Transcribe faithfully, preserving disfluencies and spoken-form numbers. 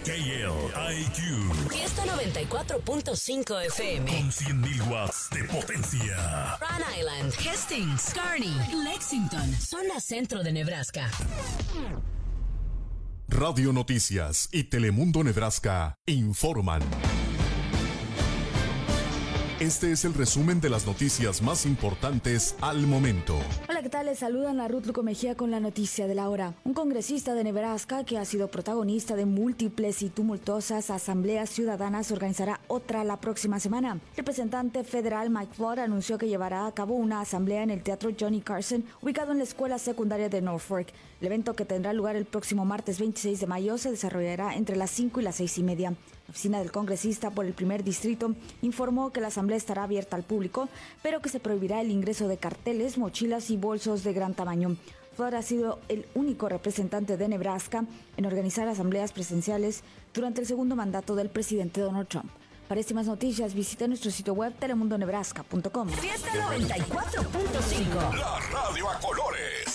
K L I Q. Fiesta noventa y cuatro punto cinco F M. Con cien mil watts de potencia. Rhode Island, Hastings, Kearney, Lexington, zona centro de Nebraska. Radio Noticias y Telemundo Nebraska informan. Este es el resumen de las noticias más importantes al momento. Hola, ¿qué tal? Les saludan a Ruth Luco Mejía con la noticia de la hora. Un congresista de Nebraska que ha sido protagonista de múltiples y tumultuosas asambleas ciudadanas organizará otra la próxima semana. El representante federal Mike Flood anunció que llevará a cabo una asamblea en el Teatro Johnny Carson, ubicado en la escuela secundaria de Norfolk. El evento, que tendrá lugar el próximo martes veintiséis de mayo, se desarrollará entre las cinco y las seis y media. La oficina del congresista por el primer distrito informó que la asamblea estará abierta al público, pero que se prohibirá el ingreso de carteles, mochilas y bolsos de gran tamaño. Flood ha sido el único representante de Nebraska en organizar asambleas presenciales durante el segundo mandato del presidente Donald Trump. Para estas más noticias, visita nuestro sitio web telemundo nebraska punto com. Fiesta noventa y cuatro punto cinco. La radio a colores.